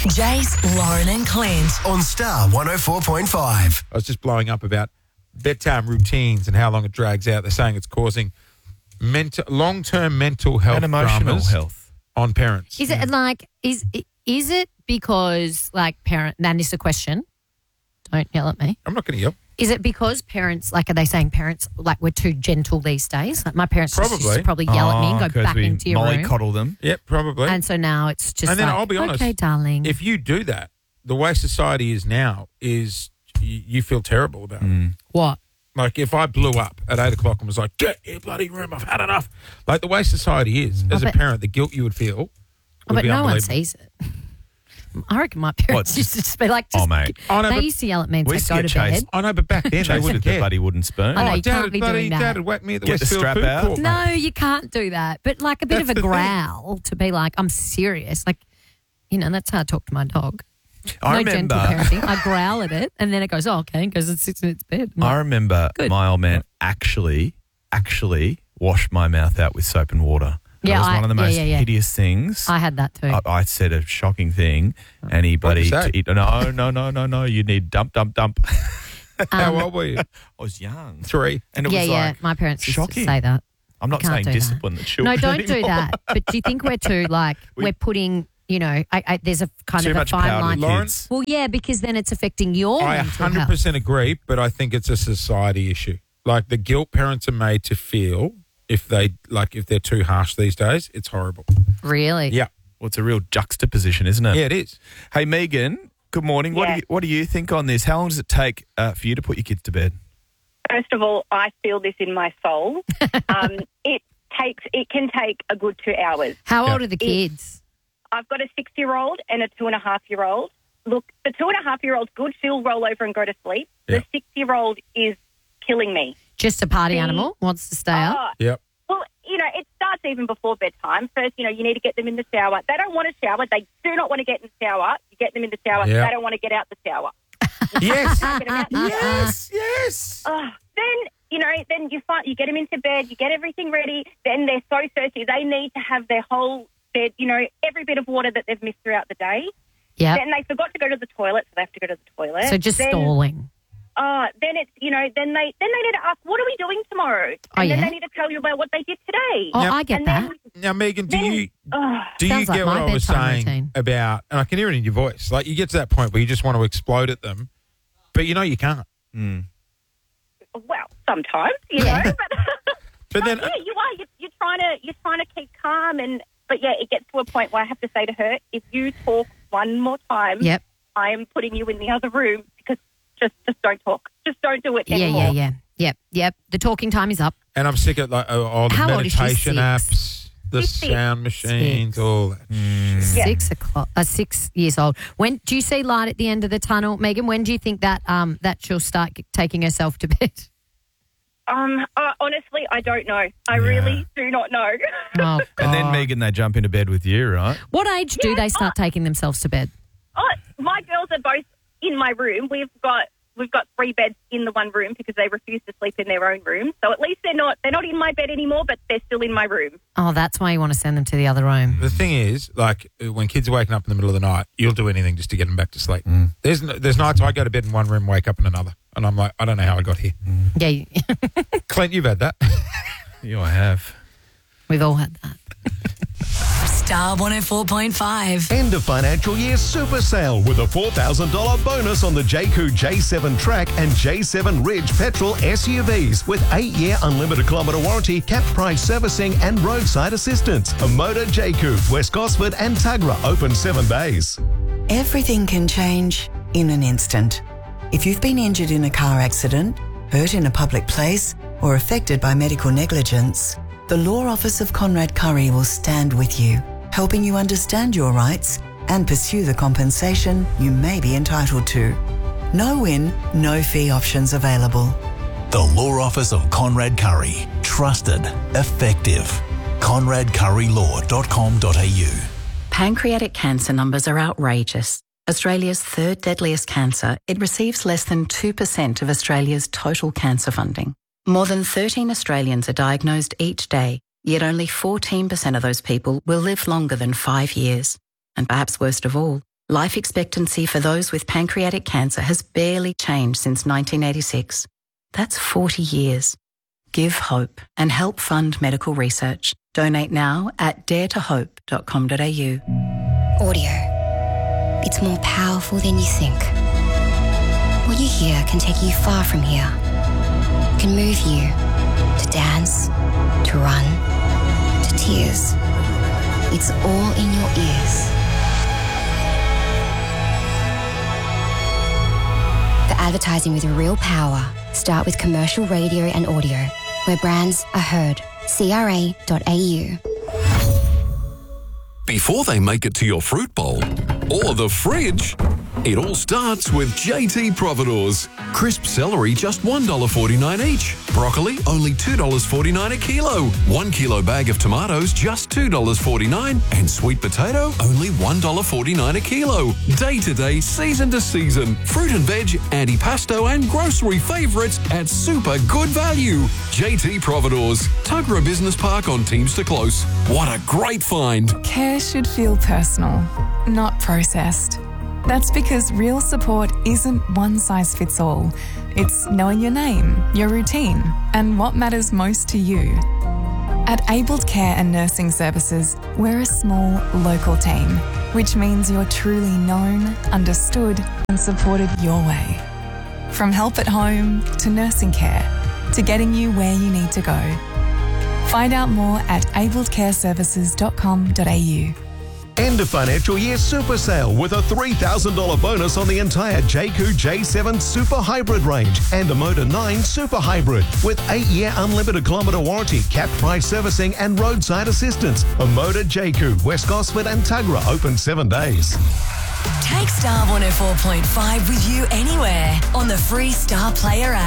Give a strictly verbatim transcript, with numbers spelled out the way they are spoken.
Jace, Lauren and Clint. On Star one oh four point five. I was just blowing up about bedtime routines and how long it drags out. They're saying it's causing mental, long-term mental health and emotional dramas health on parents. Is it like, is is it because, like, parent, and this is a question, don't yell at me. I'm not going to yell. Is it because parents, like, are they saying parents, like, we're too gentle these days? Like, my parents just used Probably. to probably yell at me and Oh, go 'cause back we into your room. mollycoddle them. Yep, probably. And so now it's just And then like, I'll be honest, okay, darling. If you do that, the way society is now is you, you feel terrible about it. What? Like if I blew up at eight o'clock and was like, get your bloody room, I've had enough. Like the way society is, as Oh, a but- parent, the guilt you would feel would Oh, but be no one unbelievable. sees it. I reckon my parents What? used to just be like, just, Oh, mate. Oh, no, they but- used to yell at me and We say, used to go get to bed. chased. I know, but back then they Chased wouldn't with the care. bloody wooden spoon. I know, Oh, you Dad, can't be bloody doing that. Dad had whacked me at the Get the Westfield strap Food out. Court. No, mate. you can't do that. But like a bit That's of a the thing. growl to be like, I'm serious. Like, you know, that's how I talk to my dog. I no remember. gentle parenting. I growl at it and then it goes, oh, okay, because it sits in its bed. I'm I like, remember Good. my old man actually, actually washed my mouth out with soap and water. That Yeah, was I- one of the yeah, most yeah, yeah. hideous things. I had that too. I, I said a shocking thing, and he bloody you say? t- no, no, no, no, no. You need dump, dump, dump. How old were you? I was young, Three. and it yeah, was yeah. like my parents used shocking. to say that. I'm not Can't saying do that. discipline the No, children. don't do anymore. that. But do you think we're too, like, We- we're putting, you know, I, I, there's a kind Too of a much fine power to line. the Lawrence? kids. Well, yeah, because then it's affecting your I mental one hundred health. percent agree, but I think it's a society issue. Like the guilt parents are made to feel if they like if they're too harsh these days, it's horrible. Really? Yeah, Well, it's a real juxtaposition, isn't it? yeah, it is. Hey, Megan. Good morning. What do Yeah. you What do you think on this? How long does it take uh, for you to put your kids to bed? First of all, I feel this in my soul. um, it takes. It can take a good two hours. How Yeah. old are the kids? I've got a six-year-old and a two-and-a-half-year-old. Look, the two-and-a-half-year-old's good. She'll roll over and go to sleep. Yeah. The six-year-old is killing me. Just a party The- animal, wants to stay up. Oh, Yep. well, you know, it starts even before bedtime. First, you know, you need to get them in the shower. They don't want to shower. They do not want to get in the shower. You get them in the shower. Yeah. They don't want to get out the shower. Yes. Get them out the shower. yes. Yes. Oh, then, you know, then you find, you get them into bed, you get everything ready, then they're so thirsty. They need to have their whole bed, you know, every bit of water that they've missed throughout the day. Yep. Then they forgot to go to the toilet, so they have to go to the toilet. So just then, stalling. Uh, then it's, you know, then they then they need to ask, what are we doing tomorrow? And Oh, then yeah? they need to tell you about what they did today. Oh, Yep. I get and that. then, Now, Megan, do then you oh, do you Sounds like get what my I was bedtime saying routine. about? And I can hear it in your voice. Like you get to that point where you just want to explode at them, but you know you can't. well, sometimes, you Yeah. know. But, But then, yeah, you are. You're, you're trying to you're trying to keep calm, and but yeah, it gets to a point where I have to say to her, if you talk one more time, Yep. I am putting you in the other room because just just don't talk, just don't do it Yeah, anymore. yeah, yeah. Yep, yep. The talking time is up. and I'm sick of like uh, all the How old is she? meditation Six? apps, the She's six. sound machines, Six. all that. Yeah. Six o'clock. Uh, six years old. When do you see light at the end of the tunnel, Megan? When do you think that um that she'll start taking herself to bed? Um, uh, honestly, I don't know. I really do not know. Oh, And then God. Megan, they jump into bed with you, right? What age do Yeah, they start taking themselves to bed? oh, my girls are both in my room. We've got we've got three beds in the one room because they refuse to sleep in their own room. So at least they're not they're not in my bed anymore, but they're still in my room. Oh, that's why you want to send them to the other room. The thing is, like uh, when kids are waking up in the middle of the night, you'll do anything just to get them back to sleep. There's no, there's nights I go to bed in one room, wake up in another, and I'm like, I don't know how I got here. Yeah, you- Clint, you've had that. Yeah, I have. we've all had that. Star one oh four point five. End of financial year super sale with a four thousand dollars bonus on the J C U J seven Track and J seven Ridge petrol S U Vs with eight-year unlimited kilometre warranty, capped price servicing and roadside assistance. A Motor J C U, West Gosford and Tugra open seven days. Everything can change in an instant. If you've been injured in a car accident, hurt in a public place, or affected by medical negligence, the Law Office of Conrad Curry will stand with you, helping you understand your rights and pursue the compensation you may be entitled to. No win, no fee options available. The Law Office of Conrad Curry. Trusted. Effective. conrad curry law dot com dot a u. Pancreatic cancer numbers are outrageous. Australia's third deadliest cancer, it receives less than two percent of Australia's total cancer funding. More than thirteen Australians are diagnosed each day, yet only fourteen percent of those people will live longer than five years. And perhaps worst of all, Life expectancy for those with pancreatic cancer has barely changed since nineteen eighty-six. That's forty years. Give hope and help fund medical research. Donate now at dare to hope dot com dot a u. Audio. It's more powerful than you think. What you hear can take you far from here. Can move you to dance, to run, to tears. It's all in your ears. The advertising with real power. Start with commercial radio and audio, where brands are heard. C R A dot A U. Before they make it to your fruit bowl or the fridge, it all starts with J T Providores. Crisp celery, just one dollar forty-nine each. Broccoli, only two dollars forty-nine a kilo. One kilo bag of tomatoes, just two dollars forty-nine. And sweet potato, only one dollar forty-nine a kilo. Day to day, season to season. Fruit and veg, antipasto and grocery favourites at super good value. J T Providores, Tuggerah Business Park on Teamster Close. What a great find. Care should feel personal, not processed. That's because real support isn't one size fits all. It's knowing your name, your routine, and what matters most to you. At Abled Care and Nursing Services, we're a small, local team, which means you're truly known, understood, and supported your way. From help at home to nursing care to getting you where you need to go. Find out more at abled care services dot com dot a u. End of financial year super sale with a three thousand dollars bonus on the entire J Q J seven Super Hybrid range and a Motor nine Super Hybrid with eight year unlimited kilometre warranty, capped price servicing and roadside assistance. A Motor J Q, West Gosford and Tuggerah open seven days. Take Star one oh four point five with you anywhere on the free Star Player app.